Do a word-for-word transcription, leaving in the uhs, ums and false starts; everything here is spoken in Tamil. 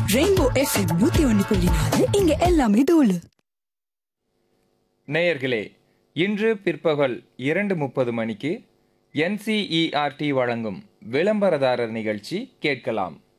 ரெயின்போ எஃப்எம் நூத்தி ஒன்னு புள்ளி நாலு இங்க எல்லாமே தூளு. நேயர்களே, இன்று பிற்பகல் இரண்டு முப்பது மணிக்கு என்சிஇஆர்டி வழங்கும் விளம்பரதாரர் நிகழ்ச்சி கேட்கலாம்.